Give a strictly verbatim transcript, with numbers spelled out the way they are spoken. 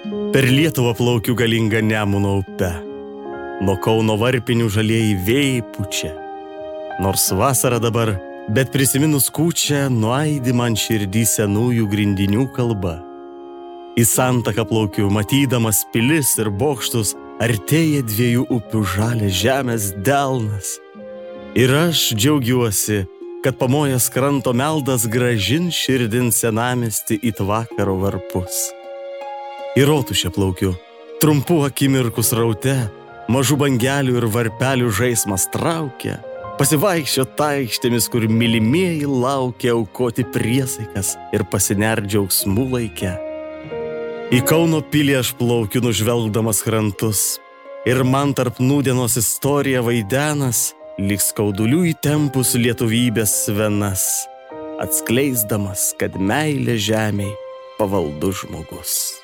Per Lietuvą plaukiu galingą Nemuno upe. Nuo Kauno varpinių žalieji vėjai pučia. Nors vasara dabar, bet prisiminus kūčią, nuaidi man širdį senųjų grindinių kalba. Į santaką plaukiu, matydamas pilis ir bokštus, artėja dviejų upių žalė žemės delnas. Ir aš džiaugiuosi, kad pamojęs kranto meldas gražin širdin senamiestį it vakaro varpus. Į Rotušę plaukiu, trumpų akimirkų sraute, mažų bangelių ir varpelių žaismas traukia, pasivaikščio taikštėmis, kur mylimieji laukia aukoti priesaikas ir pasinert džiaugsmų laike. Į Kauno pilį aš plaukiu nužvelgdamas krantus, ir man tarp nūdienos istorija vaidenas, lyg skaudulių įtempus lietuvybės venas, atskleisdamas, kad meilė žemei pavaldus žmogus.